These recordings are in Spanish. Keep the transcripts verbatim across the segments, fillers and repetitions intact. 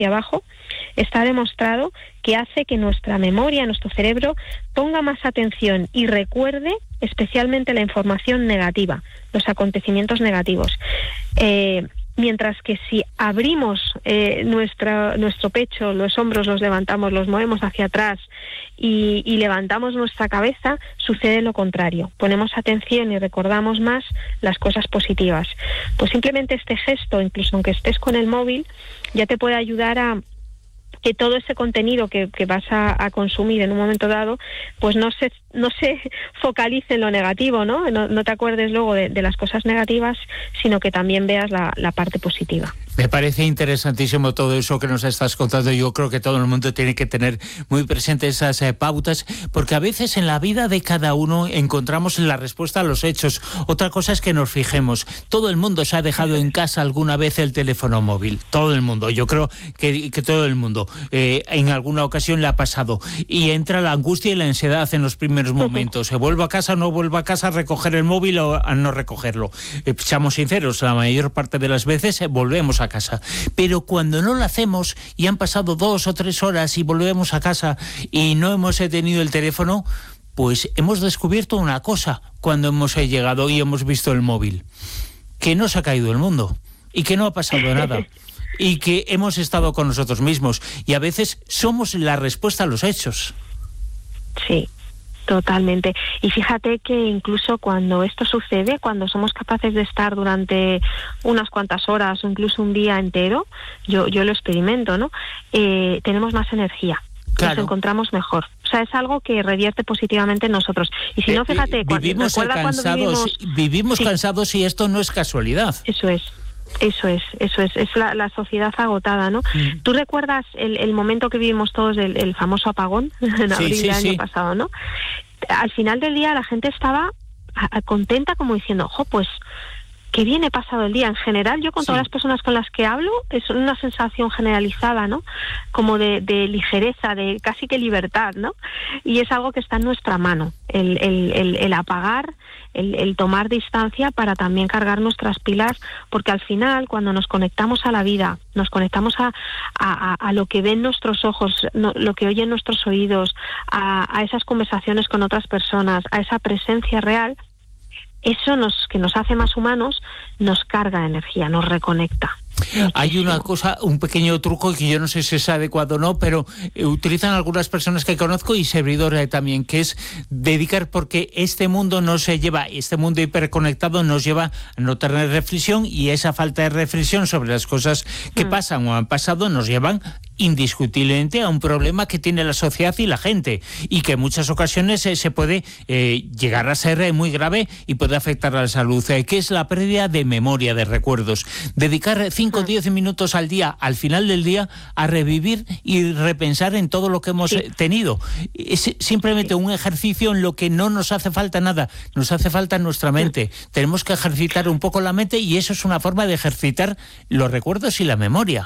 hacia abajo, está demostrado que hace que nuestra memoria, nuestro cerebro, ponga más atención y recuerde especialmente la información negativa, los acontecimientos negativos. Eh, mientras que si abrimos eh, nuestra, nuestro pecho, los hombros los levantamos, los movemos hacia atrás y, y levantamos nuestra cabeza, sucede lo contrario. Ponemos atención y recordamos más las cosas positivas. Pues simplemente este gesto, incluso aunque estés con el móvil, ya te puede ayudar a que todo ese contenido que, que vas a, a consumir en un momento dado, pues no se no se focalice en lo negativo, ¿no? No, no te acuerdes luego de, de las cosas negativas, sino que también veas la, la parte positiva. Me parece interesantísimo todo eso que nos estás contando. Yo creo que todo el mundo tiene que tener muy presente esas eh, pautas, porque a veces en la vida de cada uno encontramos la respuesta a los hechos. Otra cosa es que nos fijemos. Todo el mundo se ha dejado en casa alguna vez el teléfono móvil. Todo el mundo. Yo creo que, que todo el mundo eh, en alguna ocasión le ha pasado. Y entra la angustia y la ansiedad en los primeros momentos. ¿Se vuelvo a casa, no vuelvo a casa, a recoger el móvil o a no recogerlo? Eh, seamos sinceros, la mayor parte de las veces eh, volvemos a casa. Pero cuando no lo hacemos y han pasado dos o tres horas y volvemos a casa y no hemos tenido el teléfono, pues hemos descubierto una cosa cuando hemos llegado y hemos visto el móvil: que no se ha caído el mundo y que no ha pasado nada y que hemos estado con nosotros mismos, y a veces somos la respuesta a los hechos. Sí. Totalmente. Y fíjate que incluso cuando esto sucede, cuando somos capaces de estar durante unas cuantas horas o incluso un día entero, yo yo lo experimento, ¿no? Eh, tenemos más energía. Claro. Nos encontramos mejor. O sea, es algo que revierte positivamente en nosotros. Y si no, fíjate, eh, vivimos cuando, cansados, cuando vivimos, vivimos sí. cansados, y esto no es casualidad. Eso es. Eso es, eso es, es la, la sociedad agotada, ¿no? Mm. ¿Tú recuerdas el, el momento que vivimos todos del el famoso apagón en abril sí, sí, del año sí. pasado, ¿no? Al final del día la gente estaba a, a contenta, como diciendo, ojo, pues qué bien he pasado el día. En general, yo con sí. todas las personas con las que hablo, es una sensación generalizada, ¿no? Como de, de ligereza, de casi que libertad, ¿no? Y es algo que está en nuestra mano, el, el, el, el apagar, el, el tomar distancia para también cargar nuestras pilas, porque al final, cuando nos conectamos a la vida, nos conectamos a, a, a lo que ven nuestros ojos, no, lo que oyen nuestros oídos, a, a esas conversaciones con otras personas, a esa presencia real, eso nos que nos hace más humanos, nos carga de energía, nos reconecta. Hay una cosa, un pequeño truco que yo no sé si es adecuado o no, pero eh, utilizan algunas personas que conozco y servidor eh, también, que es dedicar, porque este mundo nos lleva, este mundo hiperconectado nos lleva a no tener reflexión, y esa falta de reflexión sobre las cosas que mm. pasan o han pasado nos llevan indiscutiblemente a un problema que tiene la sociedad y la gente, y que en muchas ocasiones eh, se puede eh, llegar a ser eh, muy grave y puede afectar a la salud, eh, que es la pérdida de memoria, de recuerdos. Dedicar cinco o diez minutos al día, al final del día, a revivir y repensar en todo lo que hemos sí. tenido. Es simplemente sí. un ejercicio en lo que no nos hace falta nada, nos hace falta nuestra mente. Sí. Tenemos que ejercitar un poco la mente, y eso es una forma de ejercitar los recuerdos y la memoria.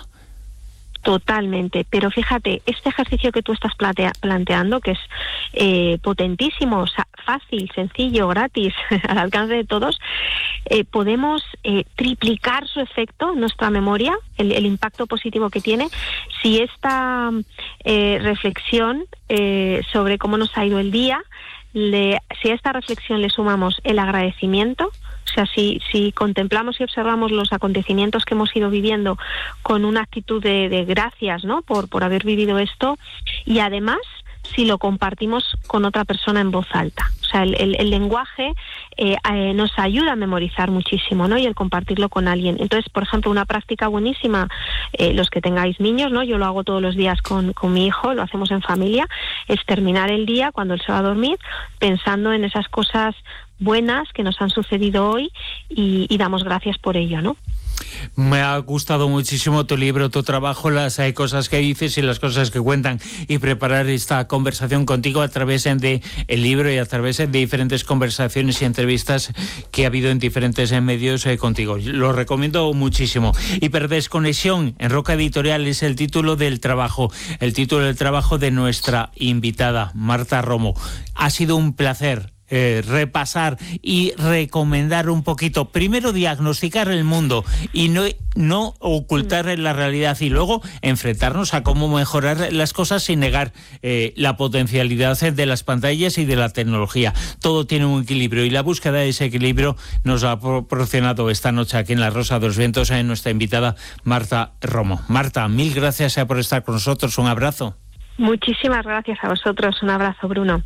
Totalmente, pero fíjate, este ejercicio que tú estás plantea, planteando, que es eh, potentísimo, o sea, fácil, sencillo, gratis, al alcance de todos, eh, podemos eh, triplicar su efecto en nuestra memoria, el, el impacto positivo que tiene, si esta eh, reflexión eh, sobre cómo nos ha ido el día, le, si a esta reflexión le sumamos el agradecimiento. O sea, si, si contemplamos y observamos los acontecimientos que hemos ido viviendo con una actitud de, de gracias, ¿no? Por, por haber vivido esto, y además si lo compartimos con otra persona en voz alta. O sea, el, el, el lenguaje eh, eh, nos ayuda a memorizar muchísimo, ¿no? Y el compartirlo con alguien. Entonces, por ejemplo, una práctica buenísima, eh, los que tengáis niños, ¿no? Yo lo hago todos los días con, con mi hijo, lo hacemos en familia, es terminar el día cuando él se va a dormir pensando en esas cosas buenas que nos han sucedido hoy, y, y damos gracias por ello, ¿no? Me ha gustado muchísimo tu libro, tu trabajo, las hay cosas que dices y las cosas que cuentan, y preparar esta conversación contigo a través de el libro y a través de diferentes conversaciones y entrevistas que ha habido en diferentes medios eh, contigo. Lo recomiendo muchísimo. Hiperdesconexión en Roca Editorial es el título del trabajo, el título del trabajo de nuestra invitada, Marta Romo. Ha sido un placer eh, repasar y recomendar un poquito. Primero diagnosticar el mundo y no, no ocultar la realidad, y luego enfrentarnos a cómo mejorar las cosas sin negar eh, la potencialidad de las pantallas y de la tecnología. Todo tiene un equilibrio y la búsqueda de ese equilibrio nos lo ha proporcionado esta noche aquí en La Rosa de los Vientos en nuestra invitada Marta Romo. Marta, mil gracias por estar con nosotros. Un abrazo. Muchísimas gracias a vosotros. Un abrazo, Bruno.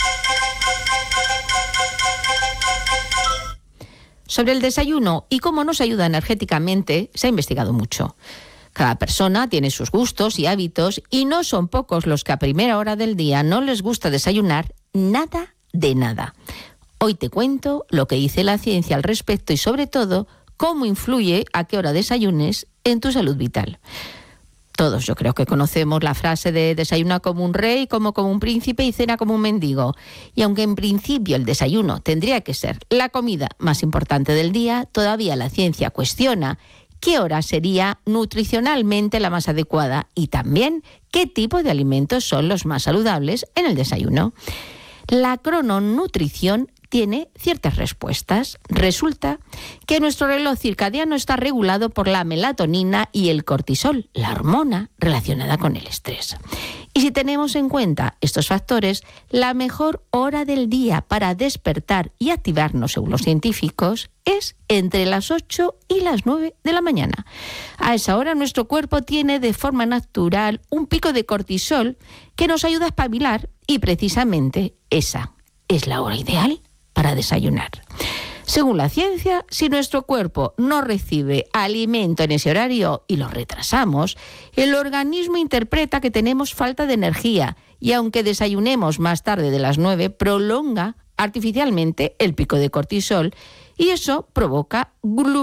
Sobre el desayuno y cómo nos ayuda energéticamente, se ha investigado mucho. Cada persona tiene sus gustos y hábitos y no son pocos los que a primera hora del día no les gusta desayunar nada de nada. Hoy te cuento lo que dice la ciencia al respecto y, sobre todo, cómo influye a qué hora desayunes en tu salud vital. Todos yo creo que conocemos la frase de desayuna como un rey, como como un príncipe y cena como un mendigo. Y aunque en principio el desayuno tendría que ser la comida más importante del día, todavía la ciencia cuestiona qué hora sería nutricionalmente la más adecuada y también qué tipo de alimentos son los más saludables en el desayuno. La crononutrición tiene ciertas respuestas. Resulta que nuestro reloj circadiano está regulado por la melatonina y el cortisol, la hormona relacionada con el estrés. Y si tenemos en cuenta estos factores, la mejor hora del día para despertar y activarnos, según los científicos, es entre las ocho y las nueve de la mañana. A esa hora nuestro cuerpo tiene de forma natural un pico de cortisol que nos ayuda a espabilar y precisamente esa es la hora ideal para desayunar. Según la ciencia, si nuestro cuerpo no recibe alimento en ese horario y lo retrasamos, el organismo interpreta que tenemos falta de energía y aunque desayunemos más tarde de las nueve, prolonga artificialmente el pico de cortisol y eso provoca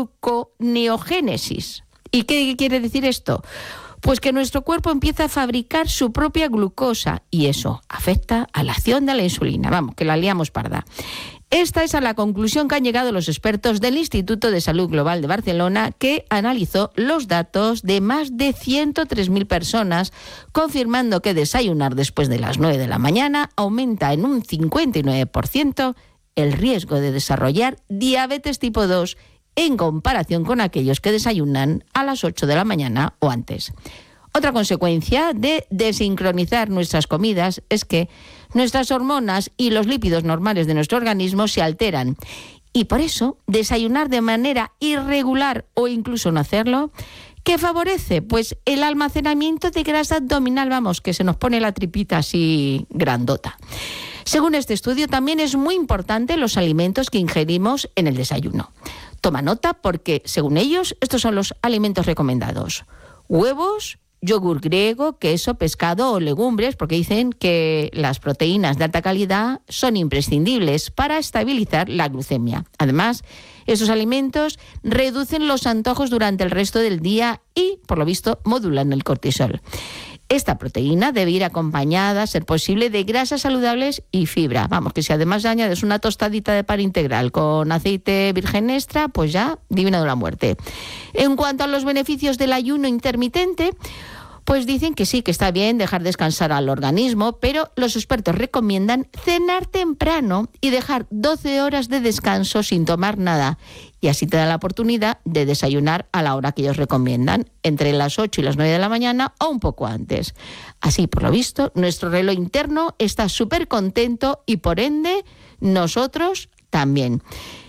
gluconeogénesis. ¿Y qué quiere decir esto? Pues que nuestro cuerpo empieza a fabricar su propia glucosa y eso afecta a la acción de la insulina. Vamos, que la liamos parda. Esta es a la conclusión que han llegado los expertos del Instituto de Salud Global de Barcelona, que analizó los datos de más de ciento tres mil personas, confirmando que desayunar después de las nueve de la mañana aumenta en un cincuenta y nueve por ciento el riesgo de desarrollar diabetes tipo dos en comparación con aquellos que desayunan a las ocho de la mañana o antes. Otra consecuencia de desincronizar nuestras comidas es que nuestras hormonas y los lípidos normales de nuestro organismo se alteran. Y por eso, desayunar de manera irregular o incluso no hacerlo, ¿qué favorece? Pues el almacenamiento de grasa abdominal, vamos, que se nos pone la tripita así grandota. Según este estudio, también es muy importante los alimentos que ingerimos en el desayuno. Toma nota porque, según ellos, estos son los alimentos recomendados: huevos, yogur griego, queso, pescado o legumbres, porque dicen que las proteínas de alta calidad son imprescindibles para estabilizar la glucemia. Además, esos alimentos reducen los antojos durante el resto del día y, por lo visto, modulan el cortisol. Esta proteína debe ir acompañada, a ser posible, de grasas saludables y fibra. Vamos, que si además le añades una tostadita de pan integral con aceite virgen extra, pues ya, divina de la muerte. En cuanto a los beneficios del ayuno intermitente, pues dicen que sí, que está bien dejar descansar al organismo, pero los expertos recomiendan cenar temprano y dejar doce horas de descanso sin tomar nada. Y así te da la oportunidad de desayunar a la hora que ellos recomiendan, entre las ocho y las nueve de la mañana o un poco antes. Así, por lo visto, nuestro reloj interno está súper contento y, por ende, nosotros también.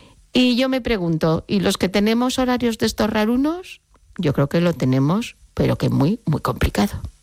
Y yo me pregunto, ¿y los que tenemos horarios de estos rarunos? Yo creo que lo tenemos, pero que muy, muy complicado.